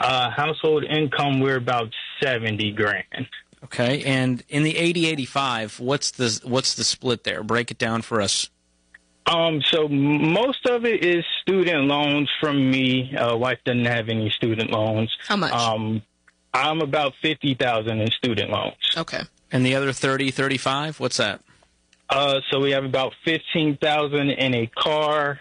Household income, we're about 70 grand. Okay, and in the 80-85, what's the split there? Break it down for us. So most of it is student loans from me. Wife doesn't have any student loans. How much? I'm about 50,000 in student loans. Okay. And the other 30-35, what's that? So we have about 15,000 in a car,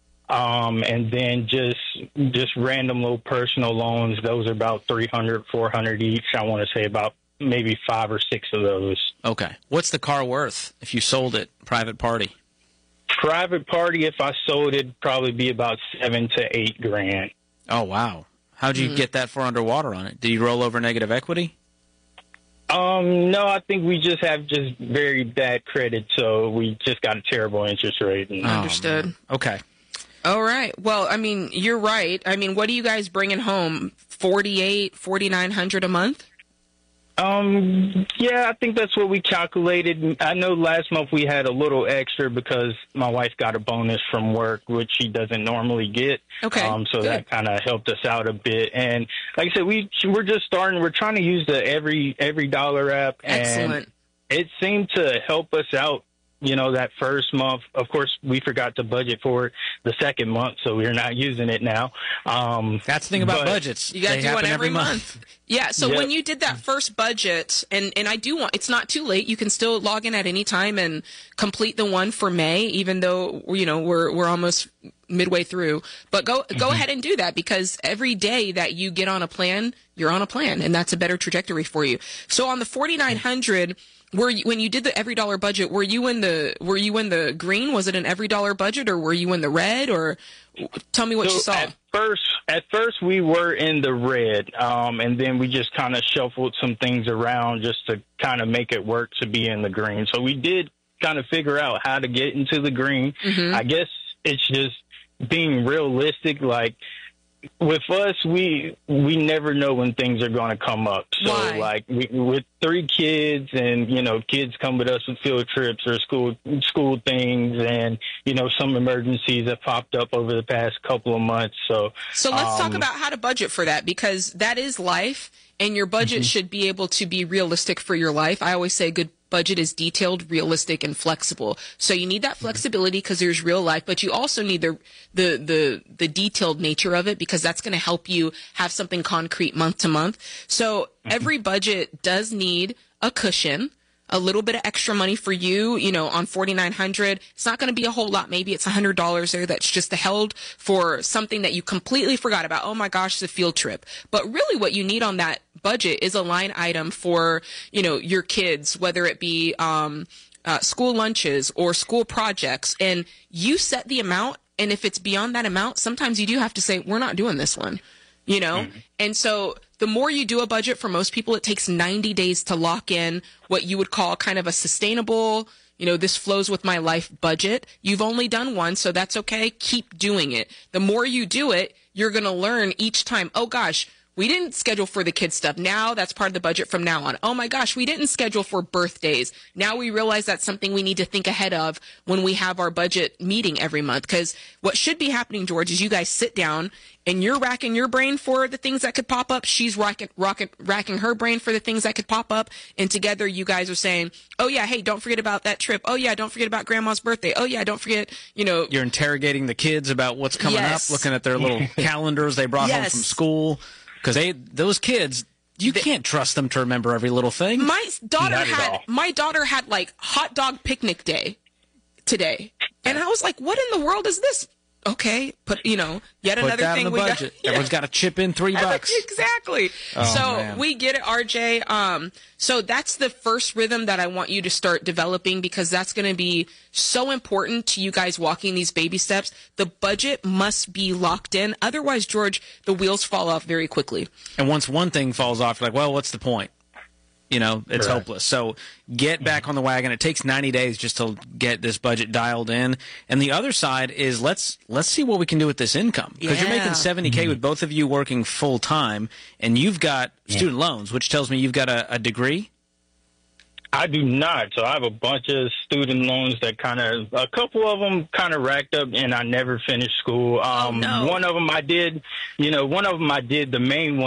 and then just random little personal loans. Those are about 300, 400 each. I want to say about maybe 5 or 6 of those. Okay. What's the car worth if you sold it, private party? Private party, if I sold it, probably be about 7 to 8 grand. Oh, wow. How'd you get that far underwater on it? Did you roll over negative equity? No, I think we just have very bad credit, so we just got a terrible interest rate. Understood. Okay. All right. Well, I mean, you're right. I mean, what are you guys bringing home? 4,900 a month? Yeah, I think that's what we calculated. I know last month we had a little extra because my wife got a bonus from work, which she doesn't normally get. Okay. So that kind of helped us out a bit. And like I said, we're just starting. We're trying to use the Every Dollar app. Excellent. And it seemed to help us out. That first month, of course, we forgot to budget for the second month, so we're not using it now. That's the thing about budgets. You got to do one every month. Yeah, so Yep. when you did that first budget, and I do want, it's not too late. You can still log in at any time and complete the one for May, even though, we're almost midway through. But go ahead and do that, because every day that you get on a plan, you're on a plan, and that's a better trajectory for you. So on the 4,900, when you did the every dollar budget, were you in the green? Was it an every dollar budget, or were you in the red? Or tell me what you saw. At first we were in the red, and then we just kind of shuffled some things around just to kind of make it work to be in the green. So we did kind of figure out how to get into the green. Mm-hmm. I guess it's just being realistic. Like, with us, we never know when things are going to come up. So, Why? with 3 kids, and kids come with us with field trips or school things, and some emergencies have popped up over the past couple of months. So let's talk about how to budget for that, because that is life, and your budget should be able to be realistic for your life. I always say a good budget is detailed, realistic, and flexible. So you need that flexibility because there's real life, but you also need the detailed nature of it, because that's going to help you have something concrete month to month. So every budget does need a cushion, a little bit of extra money for you, on 4,900. It's not going to be a whole lot. Maybe it's $100 there that's just held for something that you completely forgot about. Oh my gosh, the field trip. But really what you need on that budget is a line item for, your kids, whether it be school lunches or school projects. And you set the amount. And if it's beyond that amount, sometimes you do have to say, we're not doing this one. And so the more you do a budget, for most people, it takes 90 days to lock in what you would call kind of a sustainable, this flows with my life budget. You've only done one, so that's okay. Keep doing it. The more you do it, you're going to learn each time, oh gosh, we didn't schedule for the kids stuff. Now that's part of the budget from now on. Oh my gosh, we didn't schedule for birthdays. Now we realize that's something we need to think ahead of when we have our budget meeting every month. Because what should be happening, George, is you guys sit down and you're racking your brain for the things that could pop up. She's racking her brain for the things that could pop up. And together you guys are saying, oh yeah, hey, don't forget about that trip. Oh yeah, don't forget about grandma's birthday. Oh yeah, don't forget, You're interrogating the kids about what's coming up, looking at their little calendars they brought home from school. Because those kids, you can't trust them to remember every little thing. My daughter had like hot dog picnic day today, and I was like, "What in the world is this?" Okay, yet another that thing in the we budget. got. Everyone's got to chip in $3. Exactly. Man. We get it, RJ. So that's the first rhythm that I want you to start developing, because that's going to be so important to you guys walking these baby steps. The budget must be locked in. Otherwise, George, the wheels fall off very quickly. And once one thing falls off, you're like, well, what's the point? It's hopeless. So get back on the wagon. It takes 90 days just to get this budget dialed in. And the other side is let's see what we can do with this income. Because you're making $70K with both of you working full time, and you've got student loans, which tells me you've got a degree. I do not. So I have a bunch of student loans that a couple of them kind of racked up, and I never finished school. No. One of them I did, the main one.